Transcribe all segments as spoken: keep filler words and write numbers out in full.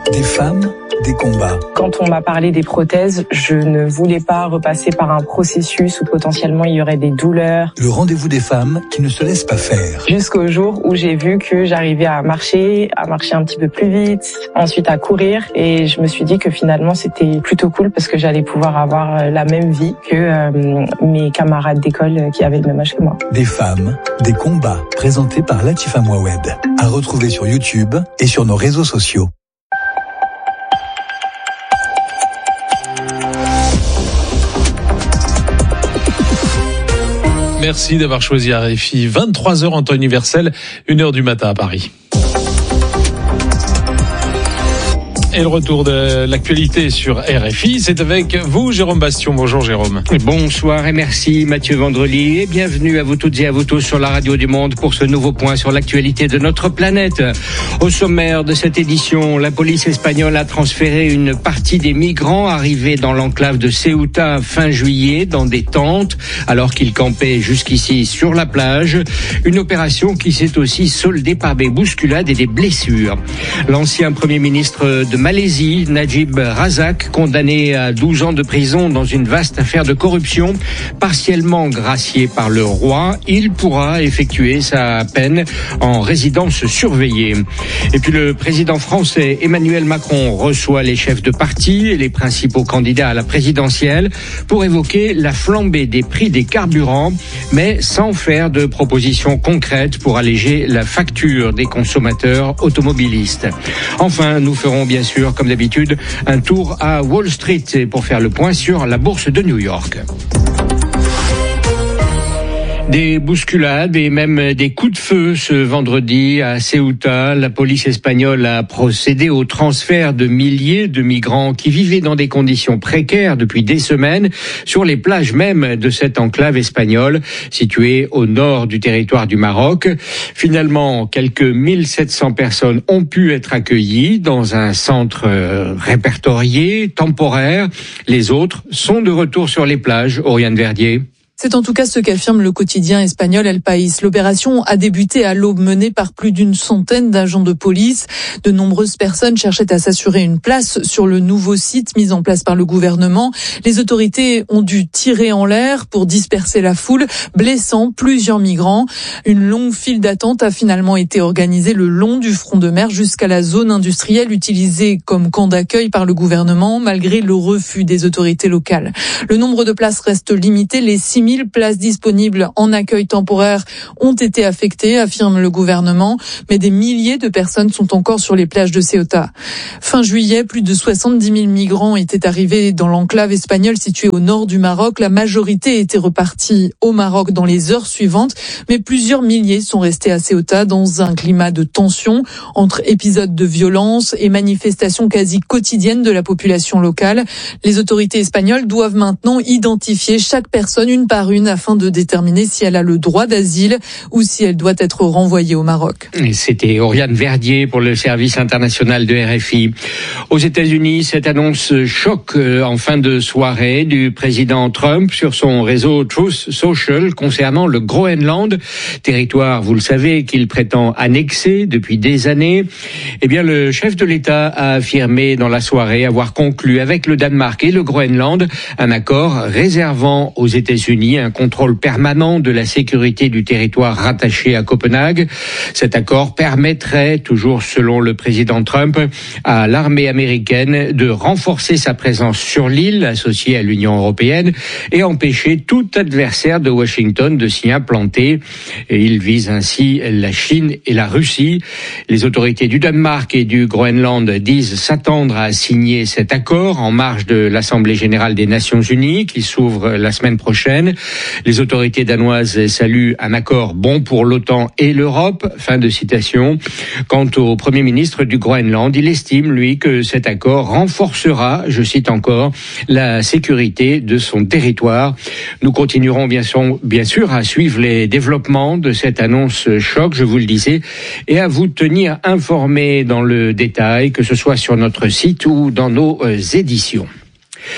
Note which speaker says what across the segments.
Speaker 1: Des femmes, des combats.
Speaker 2: Quand on m'a parlé des prothèses, je ne voulais pas repasser par un processus où potentiellement il y aurait des douleurs.
Speaker 1: Le rendez-vous des femmes qui ne se laissent pas faire.
Speaker 2: Jusqu'au jour où j'ai vu que j'arrivais à marcher, à marcher un petit peu plus vite, ensuite à courir. Et je me suis dit que finalement c'était plutôt cool parce que j'allais pouvoir avoir la même vie que euh, mes camarades d'école qui avaient le même âge que moi.
Speaker 1: Des femmes, des combats, présentés par Latifa Mouawed. À retrouver sur YouTube et sur nos réseaux sociaux.
Speaker 3: Merci d'avoir choisi R F I. vingt-trois heures en temps universel, une heure du matin à Paris. Et le retour de l'actualité sur R F I, c'est avec vous, Jérôme Bastion. Bonjour Jérôme.
Speaker 4: Bonsoir et merci Mathieu Vandrely et bienvenue à vous toutes et à vous tous sur la radio du Monde pour ce nouveau point sur l'actualité de notre planète. Au sommaire de cette édition, la police espagnole a transféré une partie des migrants arrivés dans l'enclave de Ceuta fin juillet dans des tentes alors qu'ils campaient jusqu'ici sur la plage. Une opération qui s'est aussi soldée par des bousculades et des blessures. L'ancien premier ministre de Malaisie, Najib Razak, condamné à douze ans de prison dans une vaste affaire de corruption, partiellement gracié par le roi, il pourra effectuer sa peine en résidence surveillée. Et puis le président français Emmanuel Macron reçoit les chefs de parti et les principaux candidats à la présidentielle pour évoquer la flambée des prix des carburants, mais sans faire de propositions concrètes pour alléger la facture des consommateurs automobilistes. Enfin, nous ferons bien sûr comme d'habitude, un tour à Wall Street pour faire le point sur la bourse de New York. Des bousculades et même des coups de feu ce vendredi à Ceuta. La police espagnole a procédé au transfert de milliers de migrants qui vivaient dans des conditions précaires depuis des semaines sur les plages même de cette enclave espagnole située au nord du territoire du Maroc. Finalement, quelques mille sept cents personnes ont pu être accueillies dans un centre répertorié, temporaire. Les autres sont de retour sur les plages. Oriane Verdier.
Speaker 5: C'est en tout cas ce qu'affirme le quotidien espagnol El País. L'opération a débuté à l'aube, menée par plus d'une centaine d'agents de police. De nombreuses personnes cherchaient à s'assurer une place sur le nouveau site mis en place par le gouvernement. Les autorités ont dû tirer en l'air pour disperser la foule, blessant plusieurs migrants. Une longue file d'attente a finalement été organisée le long du front de mer jusqu'à la zone industrielle utilisée comme camp d'accueil par le gouvernement, malgré le refus des autorités locales. Le nombre de places reste limité. Les six mille places disponibles en accueil temporaire ont été affectées, affirme le gouvernement, mais des milliers de personnes sont encore sur les plages de Ceuta. Fin juillet, plus de soixante-dix mille migrants étaient arrivés dans l'enclave espagnole située au nord du Maroc. La majorité était repartie au Maroc dans les heures suivantes, mais plusieurs milliers sont restés à Ceuta dans un climat de tension entre épisodes de violence et manifestations quasi quotidiennes de la population locale. Les autorités espagnoles doivent maintenant identifier chaque personne une par une afin de déterminer si elle a le droit d'asile ou si elle doit être renvoyée au Maroc.
Speaker 4: Et c'était Oriane Verdier pour le service international de R F I. Aux États-Unis, cette annonce choque en fin de soirée du président Trump sur son réseau Truth Social concernant le Groenland, territoire, vous le savez, qu'il prétend annexer depuis des années. Eh bien, le chef de l'État a affirmé dans la soirée avoir conclu avec le Danemark et le Groenland un accord réservant aux États-Unis un contrôle permanent de la sécurité du territoire rattaché à Copenhague. Cet accord permettrait, toujours selon le président Trump, à l'armée américaine de renforcer sa présence sur l'île associée à l'Union européenne et empêcher tout adversaire de Washington de s'y implanter. Et il vise ainsi la Chine et la Russie. Les autorités du Danemark et du Groenland disent s'attendre à signer cet accord en marge de l'Assemblée générale des Nations unies qui s'ouvre la semaine prochaine. Les autorités danoises saluent un accord bon pour l'OTAN et l'Europe. Fin de citation. Quant au Premier ministre du Groenland, il estime, lui, que cet accord renforcera, je cite encore, la sécurité de son territoire. Nous continuerons bien sûr, bien sûr à suivre les développements de cette annonce choc, je vous le disais, et à vous tenir informés dans le détail, que ce soit sur notre site ou dans nos éditions.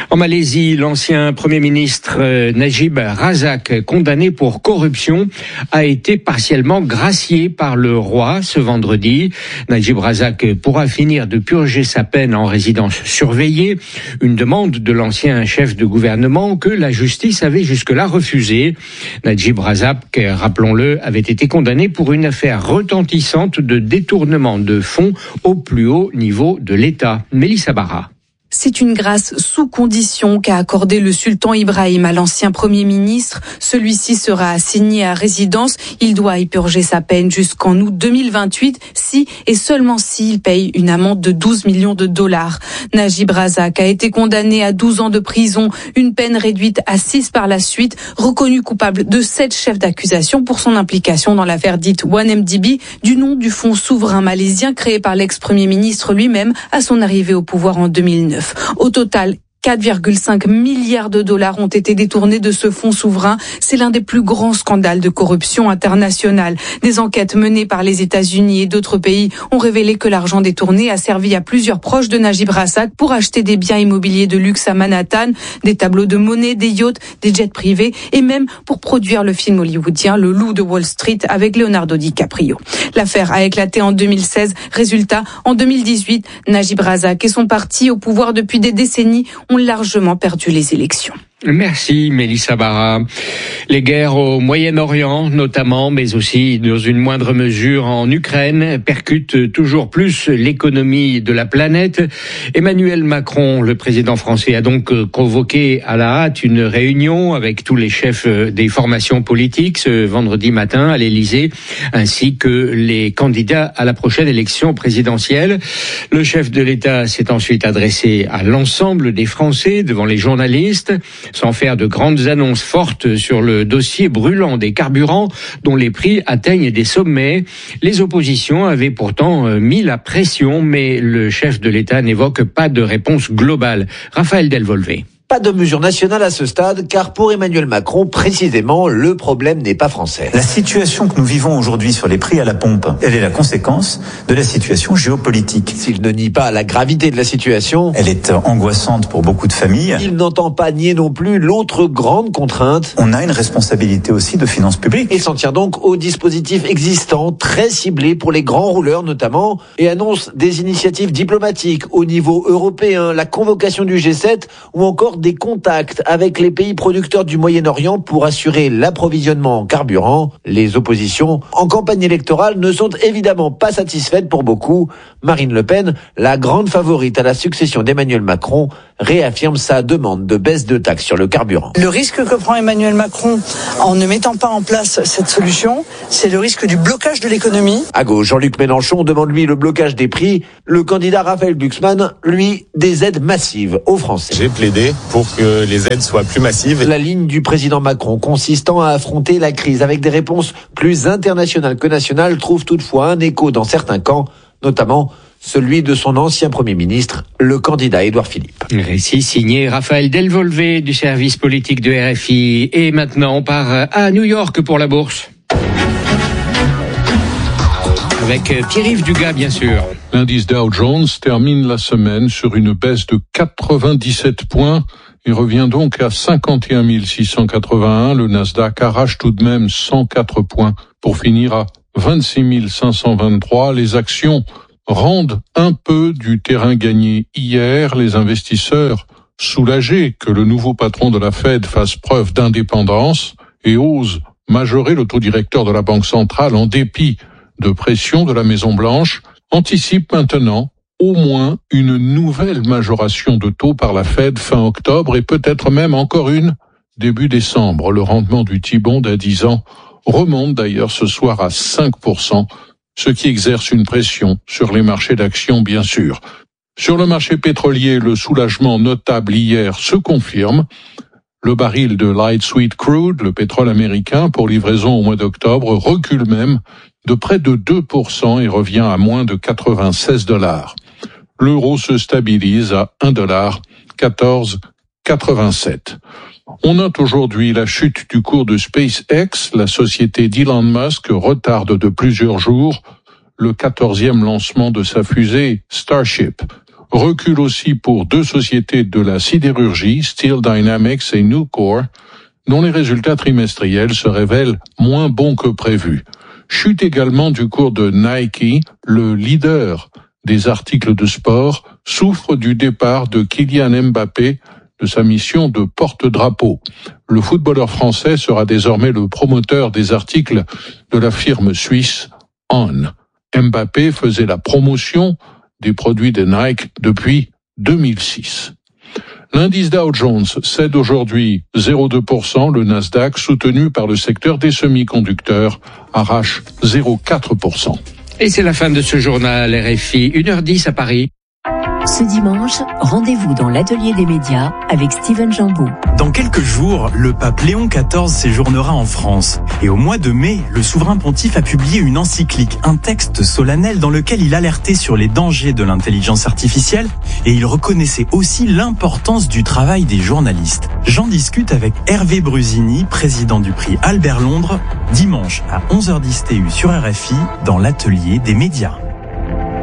Speaker 4: En Malaisie, l'ancien Premier ministre Najib Razak, condamné pour corruption, a été partiellement gracié par le roi ce vendredi. Najib Razak pourra finir de purger sa peine en résidence surveillée, une demande de l'ancien chef de gouvernement que la justice avait jusque-là refusée. Najib Razak, rappelons-le, avait été condamné pour une affaire retentissante de détournement de fonds au plus haut niveau de l'État. Mélissa Barra.
Speaker 6: C'est une grâce sous condition qu'a accordé le sultan Ibrahim à l'ancien Premier ministre. Celui-ci sera assigné à résidence. Il doit y purger sa peine jusqu'en août deux mille vingt-huit, si et seulement s'il paye une amende de douze millions de dollars. Najib Razak a été condamné à douze ans de prison, une peine réduite à six par la suite, reconnu coupable de sept chefs d'accusation pour son implication dans l'affaire dite one M D B, du nom du fonds souverain malaisien créé par l'ex-premier ministre lui-même à son arrivée au pouvoir en deux mille neuf. Au total, quatre virgule cinq milliards de dollars ont été détournés de ce fonds souverain. C'est l'un des plus grands scandales de corruption internationale. Des enquêtes menées par les États-Unis et d'autres pays ont révélé que l'argent détourné a servi à plusieurs proches de Najib Razak pour acheter des biens immobiliers de luxe à Manhattan, des tableaux de monnaie, des yachts, des jets privés et même pour produire le film hollywoodien Le Loup de Wall Street avec Leonardo DiCaprio. L'affaire a éclaté en deux mille seize. Résultat, en deux mille dix-huit, Najib Razak et son parti au pouvoir depuis des décennies ont largement perdu les élections.
Speaker 4: Merci Mélissa Barra. Les guerres au Moyen-Orient notamment, mais aussi dans une moindre mesure en Ukraine, percutent toujours plus l'économie de la planète. Emmanuel Macron, le président français, a donc convoqué à la hâte une réunion avec tous les chefs des formations politiques ce vendredi matin à l'Élysée, ainsi que les candidats à la prochaine élection présidentielle. Le chef de l'État s'est ensuite adressé à l'ensemble des Français devant les journalistes, sans faire de grandes annonces fortes sur le dossier brûlant des carburants dont les prix atteignent des sommets. Les oppositions avaient pourtant mis la pression, mais le chef de l'État n'évoque pas de réponse globale. Raphaël Delvolvé.
Speaker 7: Pas de mesure nationale à ce stade, car pour Emmanuel Macron, précisément, le problème n'est pas français.
Speaker 8: La situation que nous vivons aujourd'hui sur les prix à la pompe, elle est la conséquence de la situation géopolitique.
Speaker 7: S'il ne nie pas la gravité de la situation,
Speaker 8: elle est angoissante pour beaucoup de familles.
Speaker 7: Il n'entend pas nier non plus l'autre grande contrainte.
Speaker 8: On a une responsabilité aussi de finances publiques.
Speaker 7: Il s'en tient donc aux dispositifs existants, très ciblés pour les grands rouleurs notamment, et annonce des initiatives diplomatiques au niveau européen, la convocation du G sept ou encore des contacts avec les pays producteurs du Moyen-Orient pour assurer l'approvisionnement en carburant. Les oppositions en campagne électorale ne sont évidemment pas satisfaites pour beaucoup. Marine Le Pen, la grande favorite à la succession d'Emmanuel Macron, réaffirme sa demande de baisse de taxes sur le carburant.
Speaker 9: Le risque que prend Emmanuel Macron en ne mettant pas en place cette solution, c'est le risque du blocage de l'économie.
Speaker 7: À gauche, Jean-Luc Mélenchon demande lui le blocage des prix. Le candidat Raphaël Glucksmann, lui, des aides massives aux Français.
Speaker 10: J'ai plaidé pour que les aides soient plus massives.
Speaker 7: La ligne du président Macron consistant à affronter la crise avec des réponses plus internationales que nationales trouve toutefois un écho dans certains camps, notamment celui de son ancien Premier ministre, le candidat Édouard Philippe.
Speaker 4: Récit signé Raphaël Delvolvé du service politique de R F I. Et maintenant, on part à New York pour la bourse. Avec Pierre-Yves Dugas, bien sûr.
Speaker 11: L'indice Dow Jones termine la semaine sur une baisse de quatre-vingt-dix-sept points et revient donc à cinquante et un mille six cent quatre-vingt-un. Le Nasdaq arrache tout de même cent quatre points pour finir à vingt-six mille cinq cent vingt-trois. Les actions rendent un peu du terrain gagné hier. Les investisseurs, soulagés que le nouveau patron de la Fed fasse preuve d'indépendance et ose majorer le taux directeur de la Banque centrale en dépit de pression de la Maison-Blanche, anticipe maintenant au moins une nouvelle majoration de taux par la Fed fin octobre et peut-être même encore une début décembre. Le rendement du T-bond à dix ans remonte d'ailleurs ce soir à cinq pour cent, ce qui exerce une pression sur les marchés d'actions bien sûr. Sur le marché pétrolier, le soulagement notable hier se confirme. Le baril de Light Sweet Crude, le pétrole américain, pour livraison au mois d'octobre, recule même de près de deux pour cent et revient à moins de quatre-vingt-seize dollars. L'euro se stabilise à un dollar quatorze quatre-vingt-sept. On note aujourd'hui la chute du cours de SpaceX. La société d'Elon Musk retarde de plusieurs jours le quatorzième lancement de sa fusée Starship. Recul aussi pour deux sociétés de la sidérurgie, Steel Dynamics et Nucor, dont les résultats trimestriels se révèlent moins bons que prévu. Chute également du cours de Nike, le leader des articles de sport, souffre du départ de Kylian Mbappé de sa mission de porte-drapeau. Le footballeur français sera désormais le promoteur des articles de la firme suisse On. Mbappé faisait la promotion des produits de Nike depuis deux mille six. L'indice Dow Jones cède aujourd'hui zéro virgule deux pour cent, le Nasdaq, soutenu par le secteur des semi-conducteurs, arrache zéro virgule quatre pour cent.
Speaker 4: Et c'est la fin de ce journal R F I, une heure dix à Paris.
Speaker 12: Ce dimanche, rendez-vous dans l'atelier des médias avec Steven Jambeau.
Speaker 13: Dans quelques jours, le pape Léon quatorze séjournera en France. Et au mois de mai, le souverain pontife a publié une encyclique, un texte solennel dans lequel il alertait sur les dangers de l'intelligence artificielle et il reconnaissait aussi l'importance du travail des journalistes. J'en discute avec Hervé Brusini, président du prix Albert Londres, dimanche à onze heures dix T U sur R F I dans l'atelier des médias.